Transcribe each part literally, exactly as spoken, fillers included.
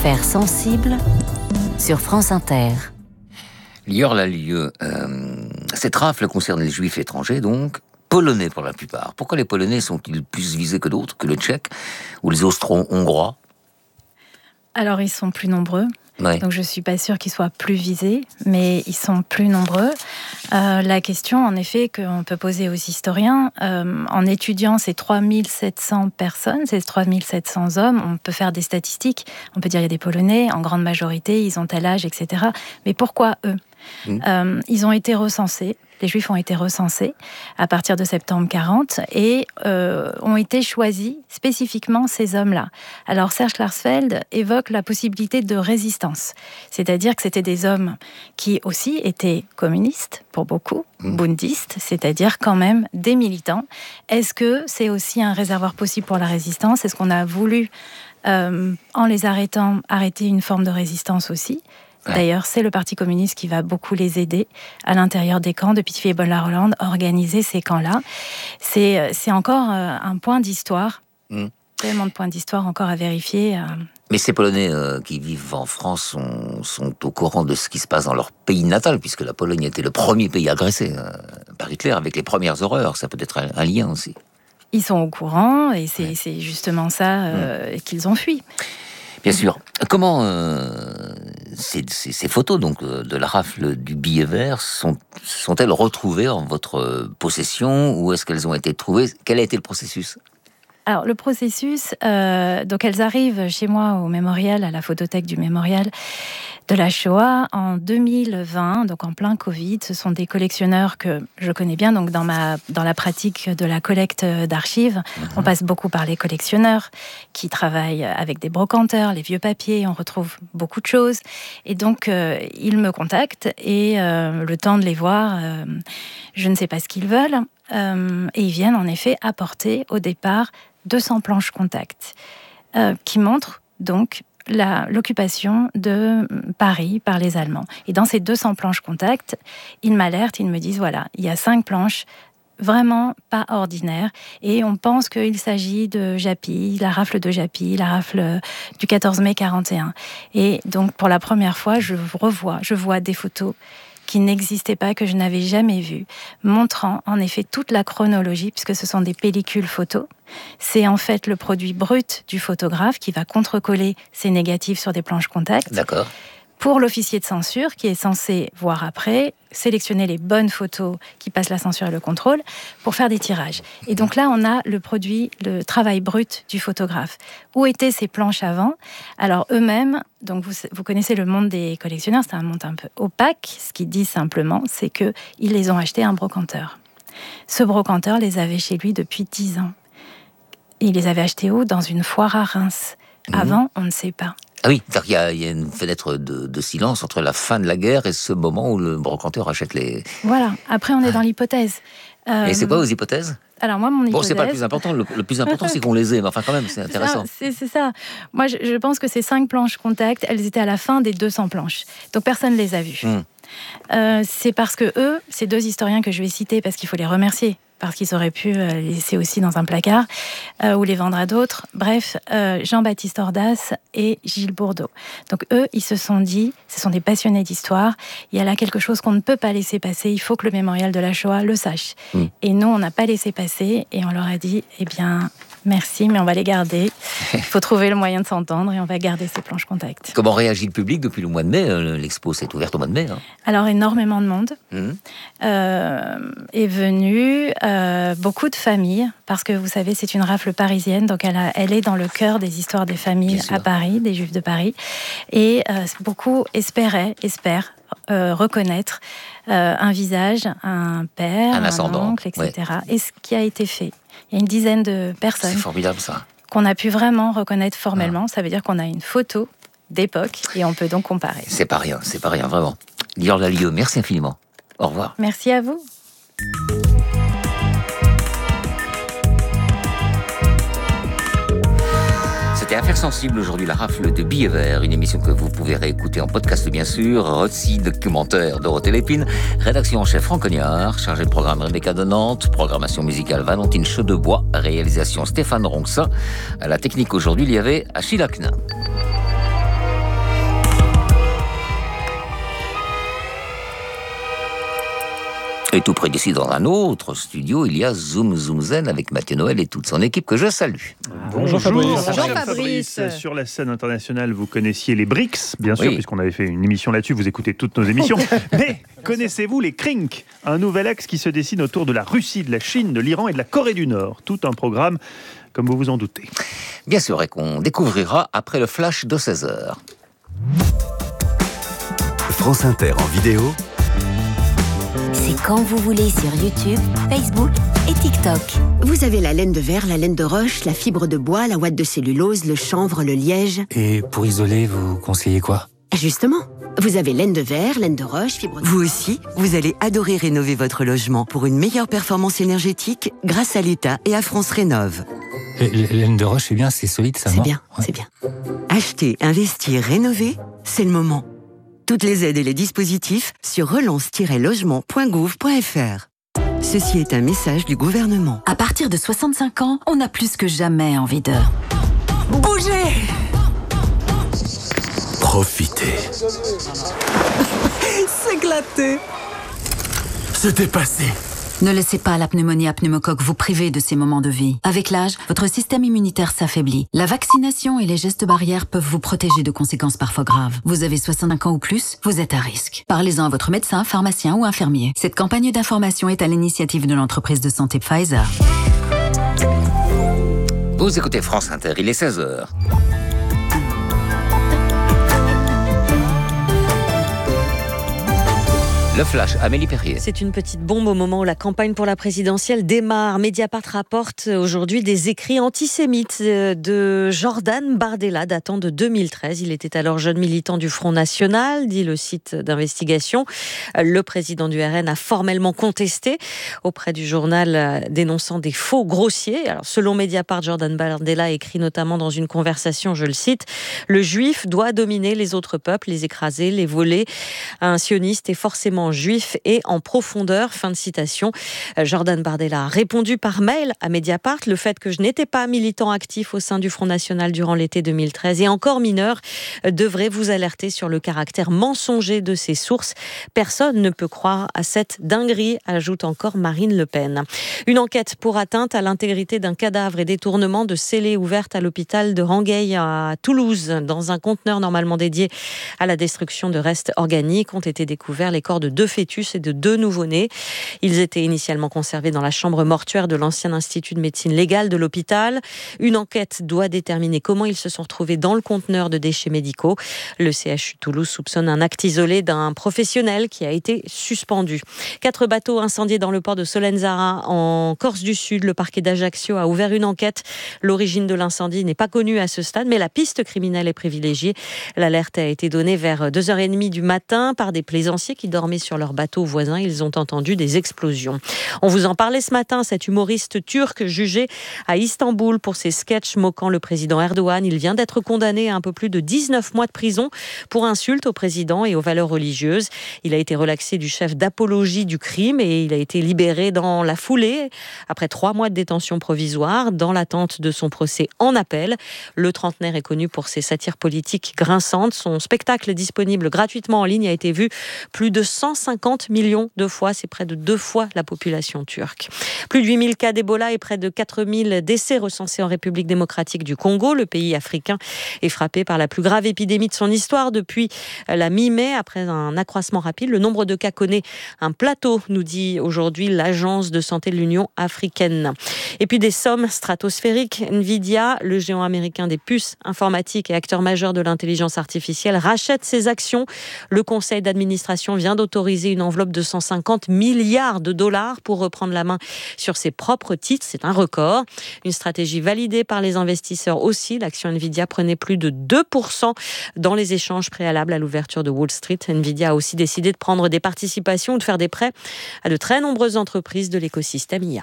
Affaires sensibles sur France Inter. Lior Lallieu, euh, cette rafle concerne les Juifs étrangers, donc polonais pour la plupart. Pourquoi les Polonais sont-ils plus visés que d'autres, que les Tchèques ou les Austro-Hongrois ? Alors, ils sont plus nombreux. Ouais. Donc, je ne suis pas sûre qu'ils soient plus visés, mais ils sont plus nombreux. Euh, la question, en effet, qu'on peut poser aux historiens, euh, en étudiant ces trois mille sept cents personnes, ces trois mille sept cents hommes, on peut faire des statistiques. On peut dire qu'il y a des Polonais, en grande majorité, ils ont tel âge, et cetera. Mais pourquoi eux ? Mmh. euh, Ils ont été recensés. Les Juifs ont été recensés à partir de septembre quarante et euh, ont été choisis spécifiquement ces hommes-là. Alors Serge Klarsfeld évoque la possibilité de résistance, c'est-à-dire que c'était des hommes qui aussi étaient communistes pour beaucoup, mmh. bundistes, c'est-à-dire quand même des militants. Est-ce que c'est aussi un réservoir possible pour la résistance ? Est-ce qu'on a voulu, euh, en les arrêtant, arrêter une forme de résistance aussi ? D'ailleurs, c'est le Parti communiste qui va beaucoup les aider à l'intérieur des camps, depuis Thiers et Bonne-la-Rolande, organiser ces camps-là. C'est, c'est encore un point d'histoire, mmh. tellement de points d'histoire encore à vérifier. Mais ces Polonais euh, qui vivent en France sont, sont au courant de ce qui se passe dans leur pays natal, puisque la Pologne était le premier pays agressé euh, par Hitler, avec les premières horreurs. Ça peut être un, un lien aussi. Ils sont au courant, et c'est, ouais. c'est justement ça euh, mmh. qu'ils ont fui. Bien sûr. Comment euh, ces, ces, ces photos donc de la rafle du billet vert sont, sont-elles retrouvées en votre possession ou est-ce qu'elles ont été trouvées ? Quel a été le processus ? Alors le processus, euh, donc elles arrivent chez moi au mémorial, à la photothèque du mémorial de la Shoah en deux mille vingt, donc en plein Covid. Ce sont des collectionneurs que je connais bien, donc dans ma dans la pratique de la collecte d'archives, mmh. on passe beaucoup par les collectionneurs qui travaillent avec des brocanteurs, les vieux papiers, on retrouve beaucoup de choses. Et donc euh, ils me contactent et euh, le temps de les voir, euh, je ne sais pas ce qu'ils veulent, euh, et ils viennent en effet apporter au départ deux cents planches contact euh, qui montrent donc La, l'occupation de Paris par les Allemands. Et dans ces deux cents planches contact, ils m'alertent, ils me disent, voilà, il y a cinq planches vraiment pas ordinaires, et on pense qu'il s'agit de Japy, la rafle de Japy, la rafle du quatorze mai quarante et un. Et donc, pour la première fois, je revois, je vois des photos qui n'existaient pas, que je n'avais jamais vues, montrant en effet toute la chronologie, puisque ce sont des pellicules photos. C'est en fait le produit brut du photographe qui va contrecoller ces négatifs sur des planches contact. D'accord. Pour l'officier de censure, qui est censé voir après, sélectionner les bonnes photos qui passent la censure et le contrôle, pour faire des tirages. Et donc là, on a le produit, le travail brut du photographe. Où étaient ces planches avant ? Alors eux-mêmes, donc vous, vous connaissez le monde des collectionneurs, c'est un monde un peu opaque. Ce qu'ils disent simplement, c'est qu'ils les ont achetés à un brocanteur. Ce brocanteur les avait chez lui depuis dix ans. Il les avait achetés où ? Dans une foire à Reims. Mmh. Avant, on ne sait pas. Ah oui, il y, y a une fenêtre de, de silence entre la fin de la guerre et ce moment où le brocanteur achète les... Voilà, après on est dans l'hypothèse. Euh... Et c'est quoi vos hypothèses ? Alors moi, mon hypothèse... Bon, c'est pas le plus important, le, le plus important c'est qu'on les ait, mais enfin quand même, c'est intéressant. C'est, c'est ça. Moi, je, je pense que ces cinq planches contact, elles étaient à la fin des deux cents planches. Donc personne ne les a vues. Mmh. Euh, c'est parce que eux, ces deux historiens que je vais citer, parce qu'il faut les remercier, parce qu'ils auraient pu les laisser aussi dans un placard euh, ou les vendre à d'autres. Bref, euh, Jean-Baptiste Ordas et Gilles Bourdeau. Donc eux, ils se sont dit, ce sont des passionnés d'histoire, il y a là quelque chose qu'on ne peut pas laisser passer, il faut que le mémorial de la Shoah le sache. Mmh. Et nous, on n'a pas laissé passer et on leur a dit, eh bien, merci, mais on va les garder. Il faut trouver le moyen de s'entendre et on va garder ces planches contact. Comment réagit le public depuis le mois de mai ? L'expo s'est ouverte au mois de mai. Hein. Alors, énormément de monde mmh. euh, est venu. Euh, beaucoup de familles, parce que vous savez, c'est une rafle parisienne, donc elle, a, elle est dans le cœur des histoires des familles à Paris, des Juifs de Paris. Et euh, beaucoup espéraient, espèrent euh, reconnaître euh, un visage, un père, un, un oncle, et cetera. Ouais. Et ce qui a été fait. Il y a une dizaine de personnes. C'est formidable, ça. Qu'on a pu vraiment reconnaître formellement. Ah. Ça veut dire qu'on a une photo d'époque et on peut donc comparer. C'est pas rien, c'est pas rien, vraiment. Lior Lallieu, merci infiniment. Au revoir. Merci à vous. C'était Affaires sensibles aujourd'hui, la rafle de billets verts, une émission que vous pouvez réécouter en podcast bien sûr, Rossi, documentaire Dorothée Lépine, rédaction en chef Franck Cognard, chargé de programme Rebecca de Nantes, programmation musicale Valentine Chaudebois, réalisation Stéphane Ronxa, à la technique aujourd'hui il y avait Achille Aknin. Et tout près d'ici, dans un autre studio, il y a Zoom Zoom Zen avec Mathieu Noël et toute son équipe que je salue. Bonjour Fabrice. Bonjour Fabrice. Sur la scène internationale, vous connaissiez les B R I C S, bien sûr, oui. puisqu'on avait fait une émission là-dessus, vous écoutez toutes nos émissions. Mais connaissez-vous les C R I N C, un nouvel axe qui se dessine autour de la Russie, de la Chine, de l'Iran et de la Corée du Nord. Tout un programme, comme vous vous en doutez. Bien sûr, et qu'on découvrira après le flash de seize heures. France Inter en vidéo. C'est quand vous voulez sur YouTube, Facebook et TikTok. Vous avez la laine de verre, la laine de roche, la fibre de bois, la ouate de cellulose, le chanvre, le liège. Et pour isoler, vous conseillez quoi ? Justement, vous avez laine de verre, laine de roche, fibre de... Vous aussi, vous allez adorer rénover votre logement pour une meilleure performance énergétique grâce à l'État et à France Rénov'. Laine de roche, c'est bien, c'est solide, ça, C'est non bien, ouais. c'est bien. Acheter, investir, rénover, c'est le moment. Toutes les aides et les dispositifs sur relance tiret logement point gouv point f r. Ceci est un message du gouvernement. À partir de soixante-cinq ans, on a plus que jamais envie de bouger. Profitez. S'éclater. Se dépasser. Ne laissez pas la pneumonie à pneumocoque vous priver de ces moments de vie. Avec l'âge, votre système immunitaire s'affaiblit. La vaccination et les gestes barrières peuvent vous protéger de conséquences parfois graves. Vous avez soixante-cinq ans ou plus, vous êtes à risque. Parlez-en à votre médecin, pharmacien ou infirmier. Cette campagne d'information est à l'initiative de l'entreprise de santé Pfizer. Vous écoutez France Inter, il est seize heures. Le flash, Amélie Perrier. C'est une petite bombe au moment où la campagne pour la présidentielle démarre. Mediapart rapporte aujourd'hui des écrits antisémites de Jordan Bardella datant de deux mille treize. Il était alors jeune militant du Front National, dit le site d'investigation. Le président du R N a formellement contesté auprès du journal, dénonçant des faux grossiers. Alors, selon Mediapart, Jordan Bardella écrit notamment dans une conversation, je le cite, « Le juif doit dominer les autres peuples, les écraser, les voler. Un sioniste est forcément juif et en profondeur », fin de citation. Jordan Bardella a répondu par mail à Mediapart le fait que je n'étais pas militant actif au sein du Front National durant l'été deux mille treize et encore mineur devrait vous alerter sur le caractère mensonger de ces sources. Personne ne peut croire à cette dinguerie, ajoute encore Marine Le Pen. Une enquête pour atteinte à l'intégrité d'un cadavre et détournement de scellés ouverte à l'hôpital de Rangueil à Toulouse. Dans un conteneur normalement dédié à la destruction de restes organiques ont été découverts les corps de deux fœtus et de deux nouveau-nés. Ils étaient initialement conservés dans la chambre mortuaire de l'ancien institut de médecine légale de l'hôpital. Une enquête doit déterminer comment ils se sont retrouvés dans le conteneur de déchets médicaux. Le C H U Toulouse soupçonne un acte isolé d'un professionnel qui a été suspendu. Quatre bateaux incendiés dans le port de Solenzara en Corse du Sud. Le parquet d'Ajaccio a ouvert une enquête. L'origine de l'incendie n'est pas connue à ce stade, mais la piste criminelle est privilégiée. L'alerte a été donnée vers deux heures trente du matin par des plaisanciers qui dormaient sur leur bateau voisin. Ils ont entendu des explosions. On vous en parlait ce matin, cet humoriste turc jugé à Istanbul pour ses sketchs moquant le président Erdogan. Il vient d'être condamné à un peu plus de dix-neuf mois de prison pour insulte au président et aux valeurs religieuses. Il a été relaxé du chef d'apologie du crime et il a été libéré dans la foulée après trois mois de détention provisoire dans l'attente de son procès en appel. Le trentenaire est connu pour ses satires politiques grinçantes. Son spectacle disponible gratuitement en ligne a été vu plus de cent cinquante millions de fois. C'est près de deux fois la population turque. Plus de huit mille cas d'Ebola et près de quatre mille décès recensés en République démocratique du Congo. Le pays africain est frappé par la plus grave épidémie de son histoire depuis la mi-mai. Après un accroissement rapide, le nombre de cas connaît un plateau, nous dit aujourd'hui l'Agence de santé de l'Union africaine. Et puis des sommes stratosphériques. Nvidia, le géant américain des puces informatiques et acteur majeur de l'intelligence artificielle, rachète ses actions. Le conseil d'administration vient d'autoriser une enveloppe de cent cinquante milliards de dollars pour reprendre la main sur ses propres titres. C'est un record. Une stratégie validée par les investisseurs aussi. L'action Nvidia prenait plus de deux pour cent dans les échanges préalables à l'ouverture de Wall Street. Nvidia a aussi décidé de prendre des participations ou de faire des prêts à de très nombreuses entreprises de l'écosystème I A.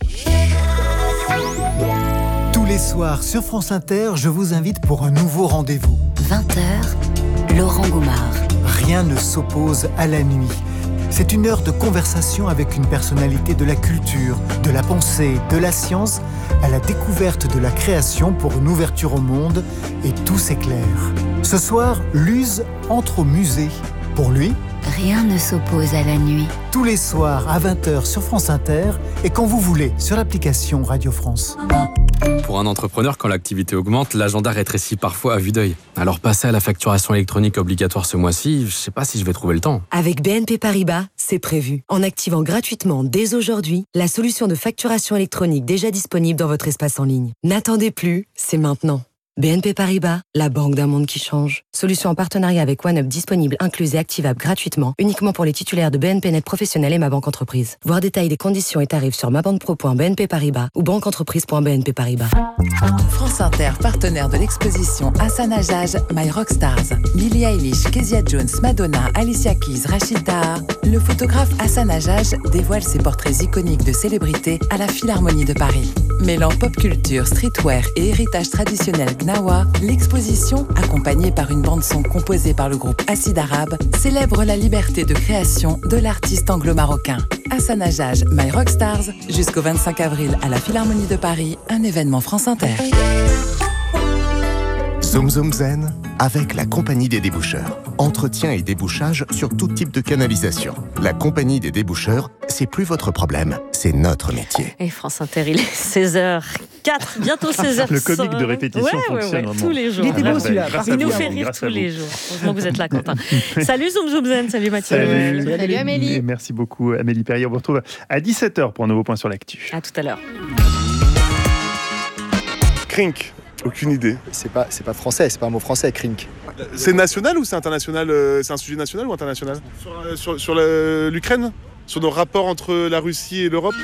Tous les soirs sur France Inter, je vous invite pour un nouveau rendez-vous. vingt heures, Laurent Goumard. Rien ne s'oppose à la nuit. C'est une heure de conversation avec une personnalité de la culture, de la pensée, de la science, à la découverte de la création pour une ouverture au monde, et tout s'éclaire. Ce soir, Luz entre au musée. Pour lui, rien ne s'oppose à la nuit. Tous les soirs à vingt heures sur France Inter et quand vous voulez sur l'application Radio France. Pour un entrepreneur, quand l'activité augmente, l'agenda rétrécit parfois à vue d'œil. Alors passer à la facturation électronique obligatoire ce mois-ci, je sais pas si je vais trouver le temps. Avec B N P Paribas, c'est prévu. En activant gratuitement dès aujourd'hui la solution de facturation électronique déjà disponible dans votre espace en ligne. N'attendez plus, c'est maintenant. B N P Paribas, la banque d'un monde qui change. Solution en partenariat avec OneUp disponible, incluse et activable gratuitement, uniquement pour les titulaires de B N P Net Professionnel et Ma Banque Entreprise. Voir détails des conditions et tarifs sur mabanquepro point b n p paribas ou banqueentreprise point b n p paribas. France Inter, partenaire de l'exposition Hassan Hajaj, My Rockstars. Billie Eilish, Kezia Jones, Madonna, Alicia Keys, Rachid Taha. Le photographe Hassan Hajaj dévoile ses portraits iconiques de célébrités à la Philharmonie de Paris. Mêlant pop culture, streetwear et héritage traditionnel Gnawa, l'exposition, accompagnée par une bande-son composée par le groupe Acide Arabe, célèbre la liberté de création de l'artiste anglo-marocain. Hassan Hajaj, My Rockstars, jusqu'au vingt-cinq avril à la Philharmonie de Paris, un événement France Inter. Zoom Zoom Zen avec la Compagnie des déboucheurs. Entretien et débouchage sur tout type de canalisation. La Compagnie des déboucheurs, c'est plus votre problème, c'est notre métier. Et France Inter, il est seize heures quatre, bientôt seize heures cinq. Le comique de répétition ouais, fonctionne. Ouais, ouais, tous les jours. Il était beau celui-là. Il nous fait rire tous les jours. Heureusement que vous êtes là, Quentin. Salut Zoom Zoom Zen, salut Mathieu. Salut, salut, salut Amélie. Et merci beaucoup Amélie Perrier. On vous retrouve à dix-sept heures pour un nouveau point sur l'actu. À tout à l'heure. Crink. Aucune idée. C'est pas, c'est pas français, c'est pas un mot français, crink. C'est national ou c'est international euh, C'est un sujet national ou international Sur, euh, sur, sur l'Ukraine Sur nos rapports entre la Russie et l'Europe ?